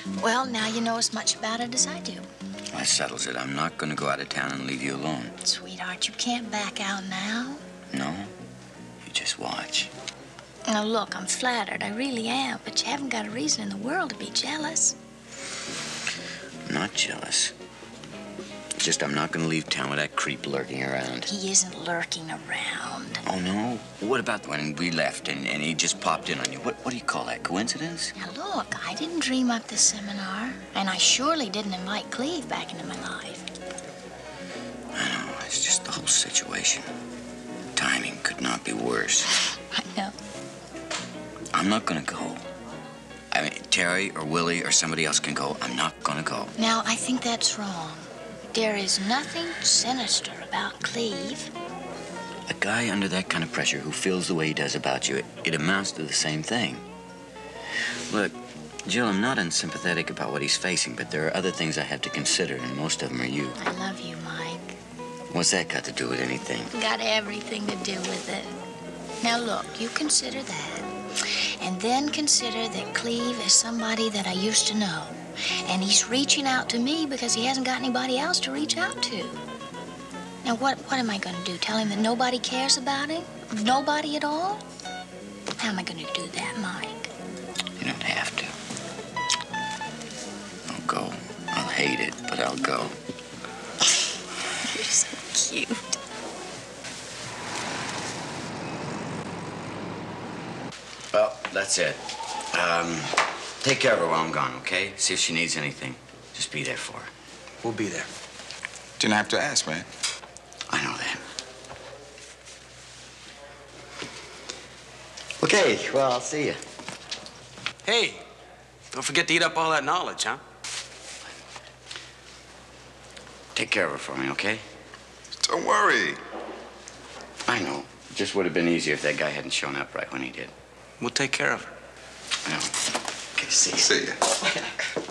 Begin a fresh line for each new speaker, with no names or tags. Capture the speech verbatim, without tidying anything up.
Well, now you know as much about it as I do.
That settles it. I'm not going to go out of town and leave you alone.
Sweetheart, you can't back out now.
No? You just watch.
Now, look, I'm flattered. I really am. But you haven't got a reason in the world to be jealous.
I'm not jealous. It's just I'm not going to leave town with that creep lurking around.
He isn't lurking around.
Oh, no? What about when we left and, and he just popped in on you? What, what do you call that, coincidence?
Now, look, I didn't dream up this seminar. And I surely didn't invite Cleve back into my life.
I know. It's just the whole situation. Timing could not be worse.
I know.
I'm not going to go. I mean, Terry or Willie or somebody else can go. I'm not going to go.
Now, I think that's wrong. There is nothing sinister about Cleve.
A guy under that kind of pressure who feels the way he does about you, it, it amounts to the same thing. Look, Jill, I'm not unsympathetic about what he's facing, but there are other things I have to consider, and most of them are you.
I love you, Mike.
What's that got to do with anything?
Got everything to do with it. Now, look, you consider that. And then consider that Cleve is somebody that I used to know. And he's reaching out to me because he hasn't got anybody else to reach out to. Now, what, what am I going to do? Tell him that nobody cares about him? Nobody at all? How am I going to do that, Mike?
You don't have to. I'll go. I'll hate it, but I'll go.
You're so cute.
Well, that's it. Um, take care of her while I'm gone, okay? See if she needs anything. Just be there for her.
We'll be there. Didn't have to ask, man.
I know that. Okay, well, I'll see you.
Hey, don't forget to eat up all that knowledge, huh?
Take care of her for me, okay?
Don't worry.
I know. It just would have been easier if that guy hadn't shown up right when he did.
We'll take care of her.
I know. Okay, see you.
See ya.